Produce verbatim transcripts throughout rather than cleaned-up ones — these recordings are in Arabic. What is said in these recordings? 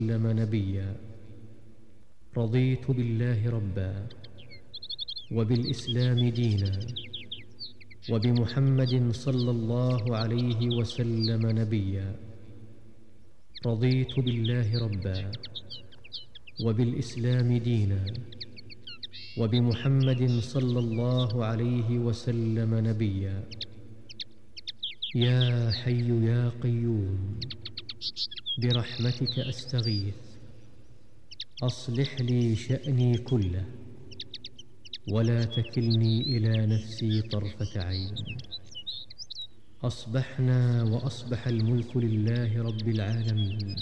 وسلم نبيا. رضيت بالله ربا وبالإسلام دينا وبمحمد صلى الله عليه وسلم نبيا. رضيت بالله ربا وبالإسلام دينا وبمحمد صلى الله عليه وسلم نبيا. يا حي يا قيوم برحمتك أستغيث، أصلح لي شأني كله ولا تكلني إلى نفسي طرفة عين. أصبحنا وأصبح الملك لله رب العالمين.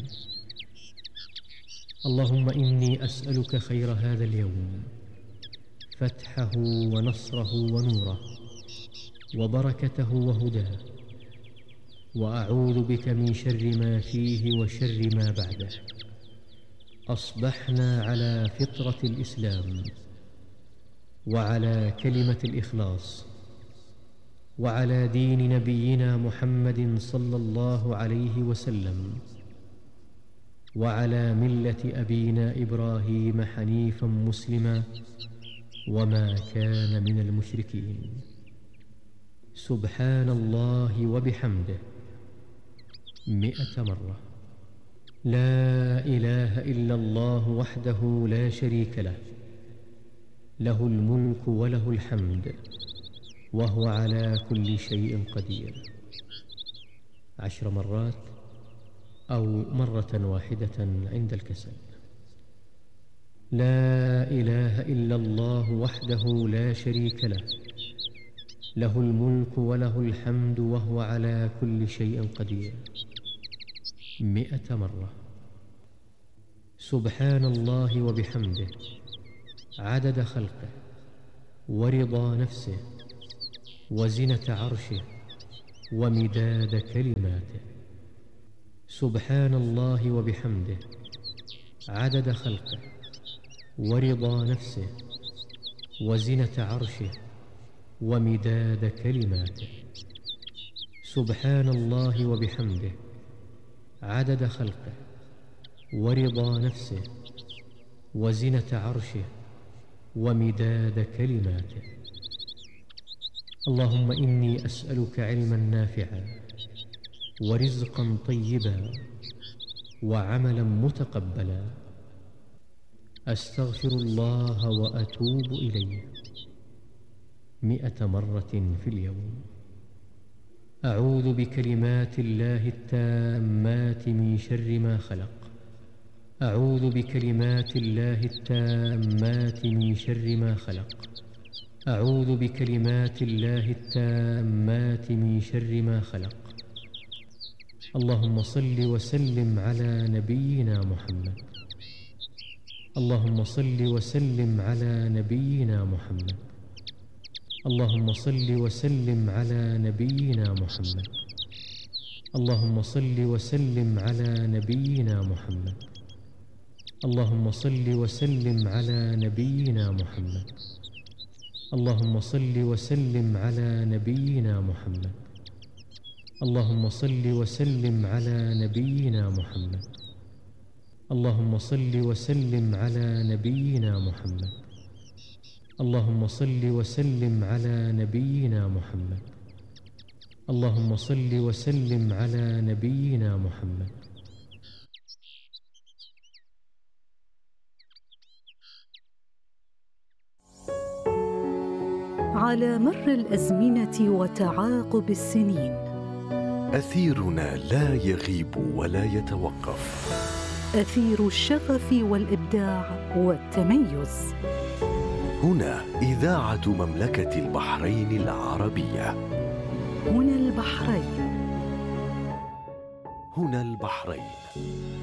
اللهم إني أسألك خير هذا اليوم، فتحه ونصره ونوره وبركته وهداه، وأعوذ بك من شر ما فيه وشر ما بعده. أصبحنا على فطرة الإسلام وعلى كلمة الإخلاص وعلى دين نبينا محمد صلى الله عليه وسلم وعلى ملة أبينا إبراهيم حنيفا مسلما وما كان من المشركين. سبحان الله وبحمده مئة مرة. لا إله إلا الله وحده لا شريك له، له الملك وله الحمد وهو على كل شيء قدير. عشر مرات أو مرة واحدة عند الكسل. لا إله إلا الله وحده لا شريك له، له الملك وله الحمد وهو على كل شيء قدير. مئة مرة. سبحان الله وبحمده عدد خلقه ورضا نفسه وزنة عرشه ومداد كلماته. سبحان الله وبحمده عدد خلقه ورضا نفسه وزنة عرشه ومداد كلماته. سبحان الله وبحمده عدد خلقه ورضا نفسه وزنة عرشه ومداد كلماته. اللهم إني أسألك علما نافعا ورزقا طيبا وعملا متقبلا. أستغفر الله وأتوب إليه مئة مرة في اليوم. أعوذ بكلمات الله التامات من شر ما خلق. أعوذ بكلمات الله التامات من شر ما خلق. أعوذ بكلمات الله التامات من شر ما خلق. اللهم صل وسلم على نبينا محمد. اللهم صل وسلم على نبينا محمد. اللهم صل وسلم على نبينا محمد. اللهم صل وسلم على نبينا محمد. اللهم صل وسلم على نبينا محمد. اللهم صل وسلم على نبينا محمد. اللهم صل وسلم على نبينا محمد. اللهم صل وسلم على نبينا محمد. اللهم صل وسلم على نبينا محمد. اللهم صل وسلم على نبينا محمد. على مر الأزمنة وتعاقب السنين، أثيرنا لا يغيب ولا يتوقف. أثير الشغف والإبداع والتميز. هنا إذاعة مملكة البحرين العربية. هنا البحرين. هنا البحرين.